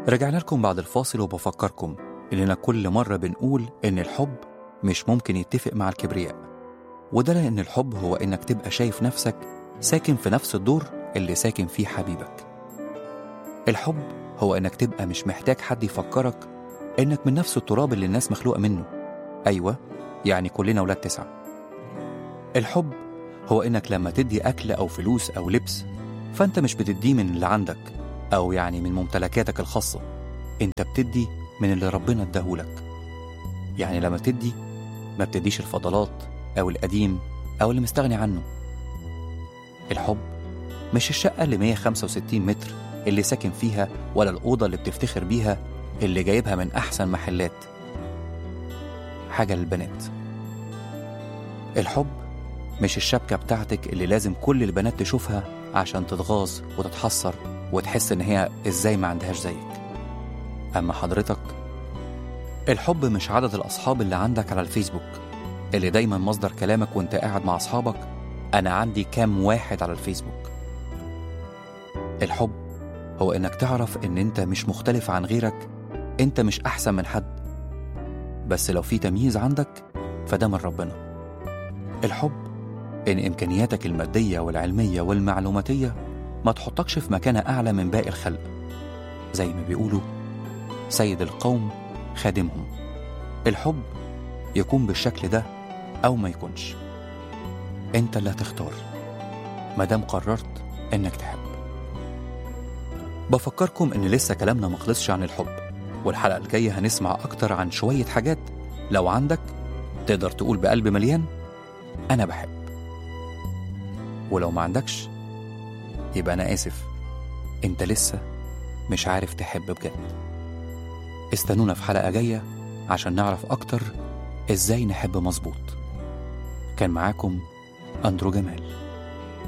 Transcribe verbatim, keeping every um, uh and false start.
رجعنا لكم بعد الفاصل وبفكركم إننا كل مرة بنقول إن الحب مش ممكن يتفق مع الكبرياء، وده لأن الحب هو إنك تبقى شايف نفسك ساكن في نفس الدور اللي ساكن فيه حبيبك. الحب هو إنك تبقى مش محتاج حد يفكرك إنك من نفس التراب اللي الناس مخلوقة منه. أيوة، يعني كلنا ولاد تسعة. الحب هو إنك لما تدي أكل أو فلوس أو لبس فأنت مش بتديه من اللي عندك أو يعني من ممتلكاتك الخاصة، أنت بتدي من اللي ربنا اداهولك. يعني لما تدي ما بتديش الفضلات أو القديم أو اللي مستغني عنه. الحب مش الشقة اللي مية وخمسة وستين متر اللي ساكن فيها، ولا الأوضة اللي بتفتخر بيها اللي جايبها من أحسن محلات، حاجة للبنات. الحب مش الشبكة بتاعتك اللي لازم كل البنات تشوفها عشان تتغاظ وتتحسر وتحس إن هي إزاي ما عندهاش زيك. أما حضرتك، الحب مش عدد الأصحاب اللي عندك على الفيسبوك اللي دايما مصدر كلامك وانت قاعد مع أصحابك أنا عندي كام واحد على الفيسبوك. الحب هو إنك تعرف إن انت مش مختلف عن غيرك، انت مش أحسن من حد، بس لو في تمييز عندك فده من ربنا. الحب إن إمكانياتك المادية والعلمية والمعلوماتية ما تحطكش في مكانة أعلى من باقي الخلق، زي ما بيقولوا سيد القوم خادمهم. الحب يكون بالشكل ده أو ما يكونش، أنت اللي هتختار مادام قررت إنك تحب. بفكركم إن لسه كلامنا مخلصش عن الحب، والحلقة الجاية هنسمع أكتر عن شوية حاجات لو عندك تقدر تقول بقلب مليان أنا بحب، ولو ما عندكش يبقى أنا آسف، أنت لسه مش عارف تحب بجد. استنونا في حلقة جاية عشان نعرف أكتر إزاي نحب مظبوط. كان معاكم أندرو جمال.